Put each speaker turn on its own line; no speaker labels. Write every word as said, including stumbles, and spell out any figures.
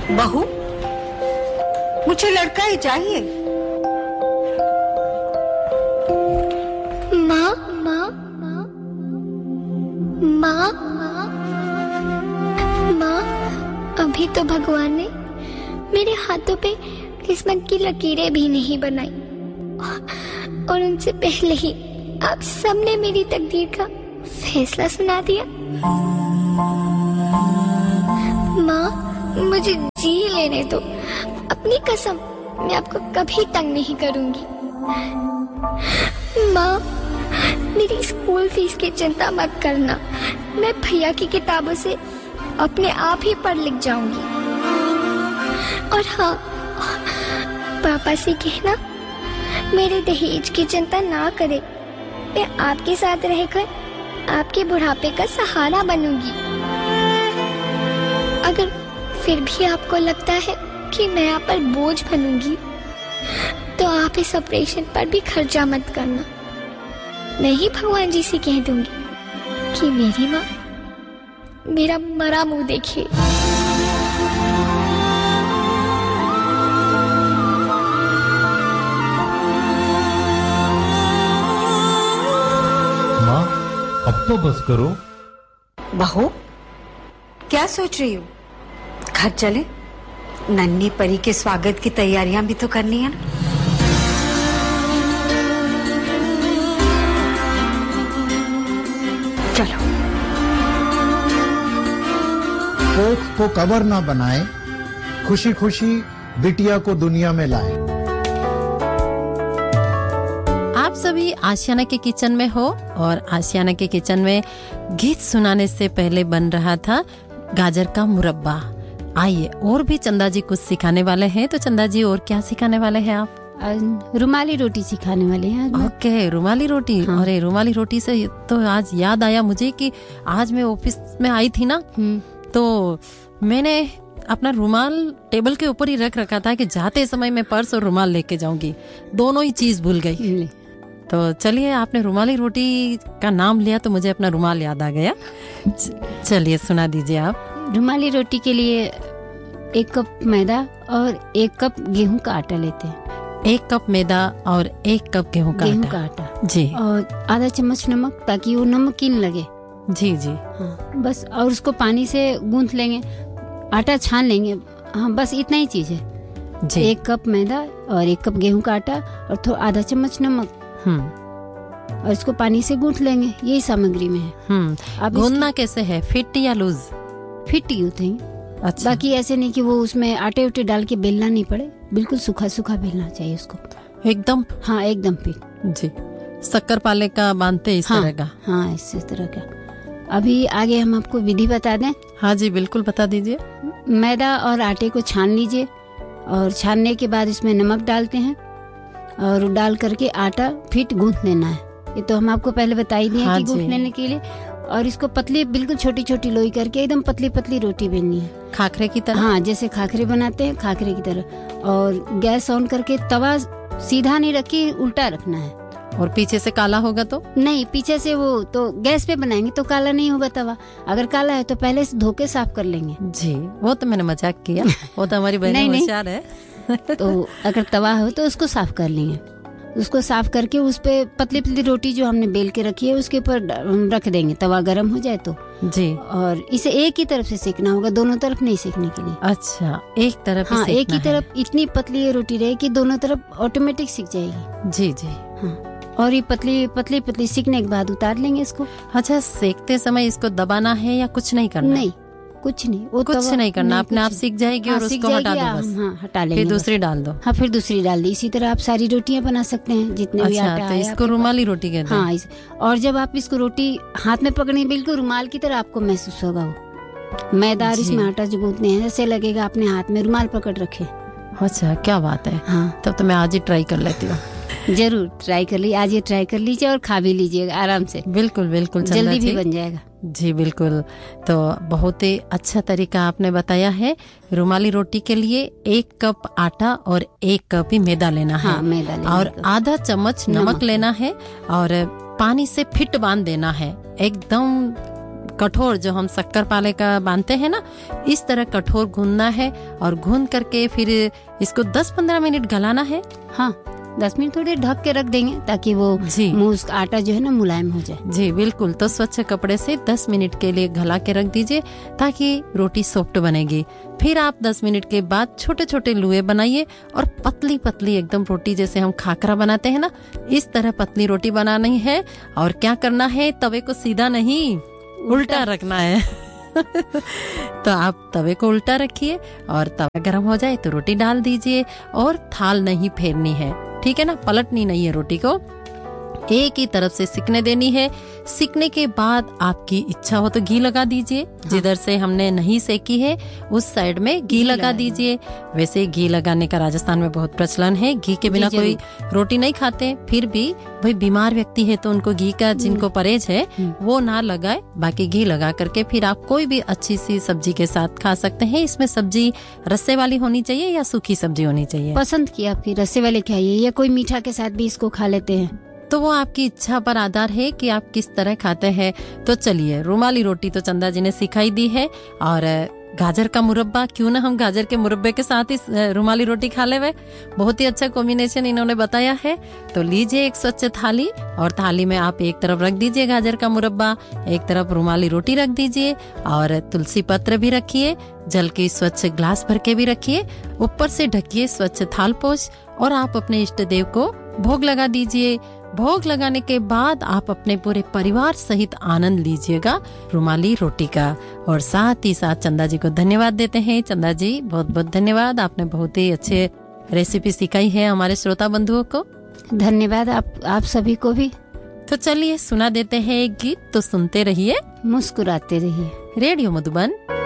बहू, मुझे लड़का ही चाहिए।
माँ माँ माँ माँ माँ, अभी तो भगवान ने मेरे हाथों पे किस्मत की लकीरें भी नहीं बनाई, और उनसे पहले ही आप सबने मेरी तकदीर का फैसला सुना दिया। माँ, मुझे जी लेने दो, अपनी कसम, मैं आपको कभी तंग नहीं करूंगी। माँ, मेरी स्कूल फीस की चिंता मत करना, मैं भैया की किताबों से अपने आप ही पढ़ लिख जाऊंगी। और हाँ, पापा से कहना मेरे दहेज की चिंता ना करे, मैं आपके साथ रहकर आपके बुढ़ापे का सहारा बनूंगी। अगर फिर भी आपको लगता है कि मैं आप पर बोझ बनूंगी, तो आप इस ऑपरेशन पर भी खर्चा मत करना। मैं ही भगवान जी से कह दूंगी कि मेरी माँ मेरा मरा मुंह देखिए।
माँ, अब तो बस करो।
बहू, क्या सोच रही हो? घर चले, नन्ही परी के स्वागत की तैयारियां भी तो करनी है ना। चलो।
कोख को कबर ना बनाए, खुशी खुशी बिटिया को दुनिया में लाए।
आप सभी आशियाना के किचन में हो, और आशियाना के किचन में गीत सुनाने से पहले बन रहा था गाजर का मुरब्बा। आइए, और भी चंदा जी कुछ सिखाने वाले हैं। तो चंदा जी, और क्या सिखाने वाले हैं आप?
रुमाली रोटी सिखाने वाले हैं।
ओके, रुमाली रोटी। हाँ। अरे, रुमाली रोटी से तो आज याद आया मुझे कि आज मैं ऑफिस में आई थी ना, तो मैंने अपना रुमाल टेबल के ऊपर ही रख रखा था कि जाते समय मैं पर्स और रुमाल लेके जाऊंगी, दोनों ही चीज भूल गई। तो चलिए, आपने रुमाली रोटी का नाम लिया तो मुझे अपना रुमाल याद आ गया। चलिए, सुना दीजिए आप।
रुमाली रोटी के लिए एक कप मैदा और एक कप गेहूं का आटा लेते हैं।
एक कप मैदा और एक कप गेहूं का
गेहूं
आटा।
का आटा
जी।
और आधा चम्मच नमक, ताकि वो नमकीन लगे।
जी जी।
हाँ, बस। और उसको पानी से गूंथ लेंगे, आटा छान लेंगे। हाँ, बस इतना ही चीज है जी। एक कप मैदा और एक कप गेहूं का आटा और थोड़ा आधा चम्मच नमक, और इसको पानी से गूंथ लेंगे। यही सामग्री में है।
हम्म। गूंथना कैसे है, फिट या लूज?
फिट ही होते हैं।
अच्छा।
बाकी ऐसे नहीं कि वो उसमें आटे उटे डाल के बेलना नहीं पड़े, बिल्कुल सूखा सूखा बेलना चाहिए उसको,
एकदम।
हाँ, एकदम फिट
जी। शक्कर पाले का बांधते इस
हाँ,
तरह का।
हाँ, इस तरह का। अभी आगे हम आपको विधि बता दें।
हाँ जी, बिल्कुल बता दीजिए।
मैदा और आटे को छान लीजिए, और छानने के बाद इसमें नमक डालते हैं, और डाल करके आटा फिट गूंथ लेना है। ये तो हम आपको पहले बता ही दिए
हाँ
कि गूंथ लेने के लिए। और इसको पतली, बिल्कुल छोटी छोटी लोई करके एकदम पतली पतली रोटी बेलनी है,
खाखरे की तरह।
हाँ, जैसे खाखरे बनाते हैं, खाखरे की तरह। और गैस ऑन करके तवा सीधा नहीं रखी, उल्टा रखना है।
और पीछे से काला होगा तो?
नहीं, पीछे से वो तो गैस पे बनाएंगे तो काला नहीं होगा तवा। अगर काला है तो पहले से धो के साफ कर लेंगे।
जी, वो तो मैंने मजाक किया, वो तो हमारी बहन होशियार है।
तो अगर तवा हो तो उसको साफ कर लेंगे। उसको साफ करके उस पे पतली पतली रोटी जो हमने बेल के रखी है उसके ऊपर रख देंगे, तवा गर्म हो जाए तो
जी।
और इसे एक ही तरफ से सेकना होगा, दोनों तरफ नहीं सेकने के लिए।
अच्छा, एक तरफ
हाँ,
ही
एक ही तरफ। इतनी पतली ये रोटी रहे कि दोनों तरफ ऑटोमेटिक सिक जाएगी।
जी जी।
हाँ, और ये पतली पतली पतली सीखने के बाद उतार लेंगे इसको।
अच्छा, सेकते समय इसको दबाना है या कुछ नहीं करना?
नहीं, कुछ नहीं, वो
कुछ नहीं करना, अपने आप सीख जाएगी।
हाँ,
और उसको हटा दो बस।
हाँ, हटा लेंगे,
फिर दूसरी डाल दो।
हाँ, फिर दूसरी डाल दी। इसी तरह आप सारी रोटियां बना सकते हैं, जितने भी आटा
अच्छा, तो इसको रुमाली रोटी कहते हैं।
हाँ, इस, और जब आप इसको रोटी हाथ में पकड़ेंगे, बिल्कुल रुमाल की तरह आपको महसूस होगा। वो मैदा और इसमें आटा जो गूंथते हैं, ऐसे लगेगा अपने हाथ में रुमाल पकड़ रखे।
अच्छा, क्या बात है।
हाँ,
तब तो मैं आज ही ट्राई कर लेती हूँ।
जरूर ट्राई कर लीजिए, आज ये ट्राई कर लीजिए और खा भी लीजिएगा आराम से।
बिल्कुल बिल्कुल,
जल्दी भी बन जाएगा।
जी बिल्कुल। तो बहुत ही अच्छा तरीका आपने बताया है। रुमाली रोटी के लिए एक कप आटा और एक कप ही मैदा लेना है।
हाँ, मैदा लेना
और आधा चम्मच नमक, नमक लेना है, और पानी से फिट बांध देना है, एकदम कठोर, जो हम शक्कर पाले का बांधते हैं ना, इस तरह कठोर गूंदना है और गूंद करके फिर इसको दस पंद्रह मिनट गलाना है।
हाँ, दस मिनट थोड़े ढक के रख देंगे ताकि वो मुंह का आटा जो है ना मुलायम हो जाए।
जी बिल्कुल। तो स्वच्छ कपड़े से दस मिनट के लिए गला के रख दीजिए ताकि रोटी सॉफ्ट बनेगी। फिर आप दस मिनट के बाद छोटे छोटे लुए बनाइए और पतली पतली एकदम रोटी, जैसे हम खाकरा बनाते हैं ना, इस तरह पतली रोटी बनानी है। और क्या करना है, तवे को सीधा नहीं उल्टा रखना है। तो आप तवे को उल्टा रखिए और तवा गर्म हो जाए तो रोटी डाल दीजिए और थाल नहीं फेरनी है, ठीक है ना, पलटनी नहीं है रोटी को, एक ही तरफ से सिकने देनी है। सिकने के बाद आपकी इच्छा हो तो घी लगा दीजिए। हाँ। जिधर से हमने नहीं सेकी है उस साइड में घी लगा दीजिए। वैसे घी लगाने का राजस्थान में बहुत प्रचलन है, घी के बिना कोई रोटी नहीं खाते। फिर भी भाई बीमार व्यक्ति है तो उनको घी का, जिनको परहेज है वो ना लगाए, बाकी घी लगा करके फिर आप कोई भी अच्छी सी सब्जी के साथ खा सकते हैं। इसमें सब्जी रस्से वाली होनी चाहिए या सूखी सब्जी होनी चाहिए?
पसंद की आपकी, रस्से वाले खाइए या कोई मीठा के साथ भी इसको खा लेते हैं,
तो वो आपकी इच्छा पर आधार है कि आप किस तरह खाते हैं। तो चलिए, रुमाली रोटी तो चंदा जी ने सिखाई दी है, और गाजर का मुरब्बा, क्यों ना हम गाजर के मुरब्बे के साथ ही रुमाली रोटी खा ले, बहुत ही अच्छा कॉम्बिनेशन इन्होंने बताया है। तो लीजिए एक स्वच्छ थाली, और थाली में आप एक तरफ रख दीजिए गाजर का मुरब्बा, एक तरफ रुमाली रोटी रख दीजिए, और तुलसी पत्र भी रखिए, जल की स्वच्छ ग्लास भर के भी रखिए, ऊपर से ढकिए स्वच्छ थालपोश, और आप अपने इष्ट देव को भोग लगा दीजिए। भोग लगाने के बाद आप अपने पूरे परिवार सहित आनंद लीजिएगा रुमाली रोटी का। और साथ ही साथ चंदा जी को धन्यवाद देते हैं। चंदा जी बहुत बहुत धन्यवाद, आपने बहुत ही अच्छे रेसिपी सिखाई है हमारे श्रोता बंधुओं को।
धन्यवाद आप आप सभी को भी।
तो चलिए सुना देते हैं एक गीत, तो सुनते रहिए,
मुस्कुराते रहिए।
रेडियो मधुबन।